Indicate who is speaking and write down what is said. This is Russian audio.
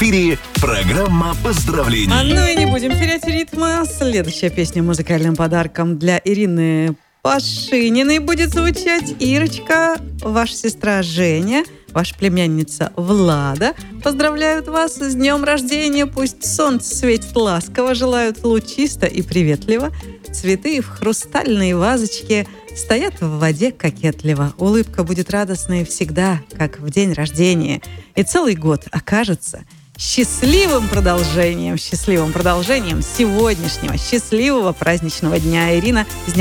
Speaker 1: эфире программа поздравлений.
Speaker 2: Ну и не будем терять ритма. Следующая песня музыкальным подарком для Ирины Пашининой будет звучать. Ирочка, ваша сестра Женя, ваша племянница Влада поздравляют вас с днем рождения. Пусть солнце светит ласково, желают лучисто и приветливо. Цветы в хрустальной вазочке стоят в воде кокетливо. Улыбка будет радостной всегда, как в день рождения. И целый год окажется счастливым продолжением сегодняшнего счастливого праздничного дня. Ирина, с днем